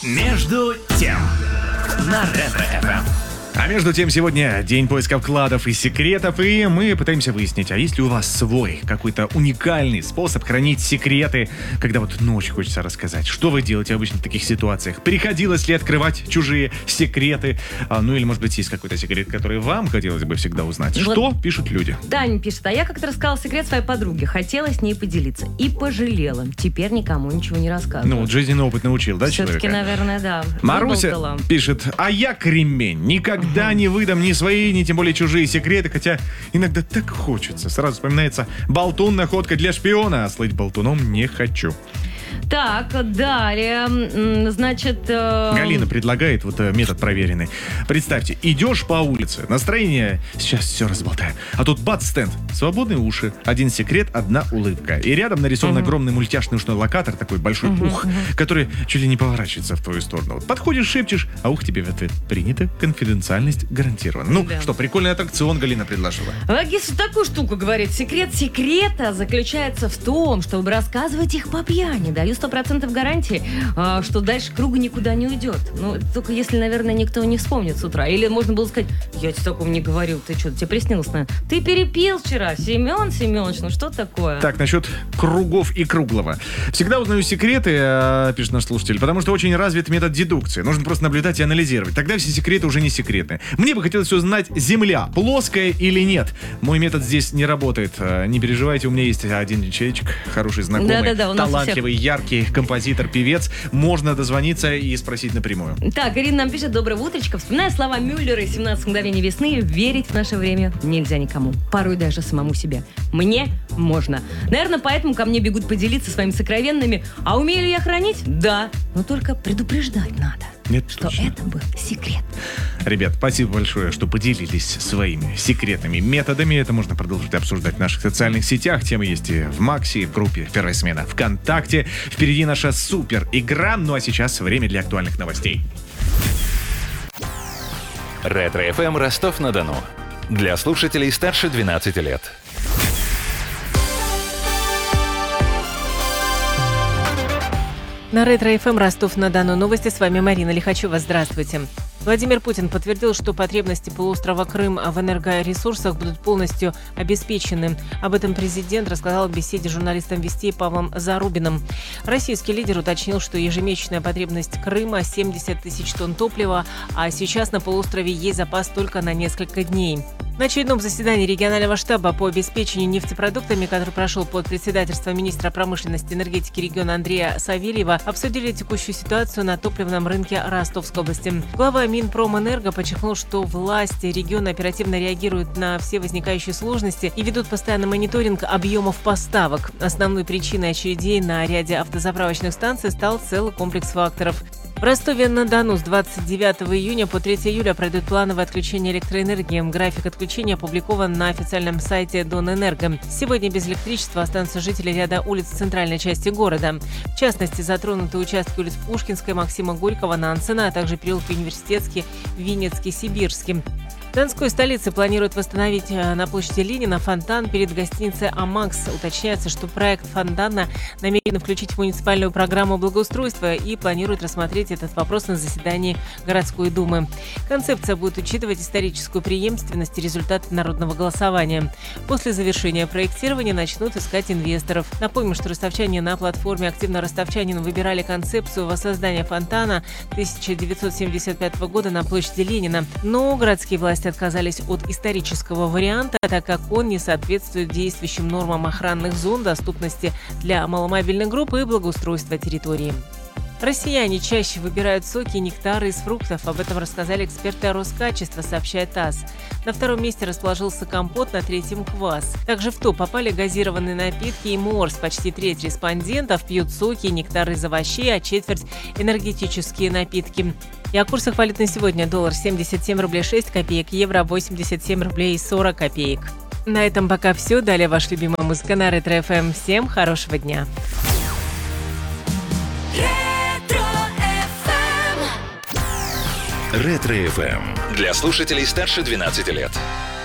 Между тем на Ретро-ФМ. А между тем, сегодня день поиска вкладов и секретов, и мы пытаемся выяснить, а есть ли у вас свой какой-то уникальный способ хранить секреты, когда вот ночью хочется рассказать. Что вы делаете обычно в таких ситуациях? Приходилось ли открывать чужие секреты? Ну или, может быть, есть какой-то секрет, который вам хотелось бы всегда узнать? Вот. Что пишут люди? Таня пишет, а я как-то рассказала секрет своей подруге. Хотела с ней поделиться. И пожалела. Теперь никому ничего не рассказываю. Ну вот жизненный опыт научил, да, Все-таки, человека? наверное, да. Маруся Выболтала. пишет, а я кремень. Никогда не выдам ни свои, ни тем более чужие секреты, хотя иногда так хочется. Сразу вспоминается болтун, находка для шпиона, а слыть болтуном не хочу. Так, далее, значит... Галина предлагает вот метод проверенный. Представьте, идешь по улице, настроение, сейчас все разболтаю, а тут бац, стенд, свободные уши, один секрет, одна улыбка. И рядом нарисован огромный мультяшный ушной локатор, такой большой ух, который чуть ли не поворачивается в твою сторону. Вот подходишь, шепчешь, а ух тебе в ответ принято, конфиденциальность гарантирована. Ну Да. что, прикольный аттракцион Галина предложила. Логист такую штуку говорит. Секрет секрета заключается в том, чтобы рассказывать их по пьяни. Даю 100% гарантии, что дальше круга никуда не уйдет. Ну, только если, наверное, никто не вспомнит с утра. Или можно было сказать, я тебе такого не говорил, ты что, тебе приснилось, наверное? Ты перепил вчера, Семен Семенович, ну что такое? Так, насчет кругов и круглого. Всегда узнаю секреты, пишет наш слушатель, потому что очень развит метод дедукции. Нужно просто наблюдать и анализировать. Тогда все секреты уже не секреты. Мне бы хотелось узнать, Земля плоская или нет. Мой метод здесь не работает. Не переживайте, у меня есть один человечек, хороший знакомый, Да-да-да, у нас у талантливый, яркий композитор, певец. Можно дозвониться и спросить напрямую. Так, Ирина нам пишет, доброе утречко. Вспоминая слова Мюллера и 17 мгновений весны, верить в наше время нельзя никому. Порой даже самому себе. Мне можно. Наверное, поэтому ко мне бегут поделиться своими сокровенными. А умею ли я хранить? Да. Но только предупреждать надо, Нет, что точно. это был секрет. Ребят, спасибо большое, что поделились своими секретными методами. Это можно продолжить обсуждать в наших социальных сетях. Темы есть и в Максе, и в группе «Первая смена» ВКонтакте. Впереди наша супер игра. Ну а сейчас время для актуальных новостей. Ретро-ФМ Ростов-на-Дону. Для слушателей старше 12 лет. На Ретро-ФМ Ростов-на-Дону новости. С вами Марина Лихачева. Здравствуйте. Владимир Путин подтвердил, что потребности полуострова Крым в энергоресурсах будут полностью обеспечены. Об этом президент рассказал в беседе с журналистом Вести Павлом Зарубиным. Российский лидер уточнил, что ежемесячная потребность Крыма – 70 тысяч тонн топлива, а сейчас на полуострове есть запас только на несколько дней. На очередном заседании регионального штаба по обеспечению нефтепродуктами, который прошел под председательством министра промышленности и энергетики региона Андрея Савельева, обсудили текущую ситуацию на топливном рынке Ростовской области. Глава Минпромэнерго подчеркнул, что власти региона оперативно реагируют на все возникающие сложности и ведут постоянный мониторинг объемов поставок. Основной причиной очередей на ряде автозаправочных станций стал целый комплекс факторов. В Ростове-на-Дону с 29 июня по 3 июля пройдет плановое отключение электроэнергии. График отключения опубликован на официальном сайте Донэнерго. Сегодня без электричества останутся жители ряда улиц в центральной части города. В частности, затронуты участки улиц Пушкинской, Максима Горького, Нанцена, а также переулки Университетский, Винницкий, Сибирский. В Донской столице планируют восстановить на площади Ленина фонтан перед гостиницей «Амакс». Уточняется, что проект фонтана намерен включить в муниципальную программу благоустройства и планирует рассмотреть этот вопрос на заседании городской думы. Концепция будет учитывать историческую преемственность и результаты народного голосования. После завершения проектирования начнут искать инвесторов. Напомним, что ростовчане на платформе «Активно ростовчанин» выбирали концепцию воссоздания фонтана 1975 года на площади Ленина. Но городские власти отказались от исторического варианта, так как он не соответствует действующим нормам охранных зон, доступности для маломобильных групп и благоустройства территории. Россияне чаще выбирают соки и нектары из фруктов. Об этом рассказали эксперты Роскачества, сообщает ТАСС. На втором месте расположился компот, на третьем квас. Также в топ попали газированные напитки и морс. Почти треть респондентов пьют соки и нектары из овощей, а четверть – энергетические напитки. И о курсах валют на сегодня. Доллар 77 рублей 6 копеек, евро 87 рублей 40 копеек. На этом пока все. Далее ваша любимая музыка на Ретро-ФМ. Всем хорошего дня. Ретро-ФМ. Для слушателей старше 12 лет.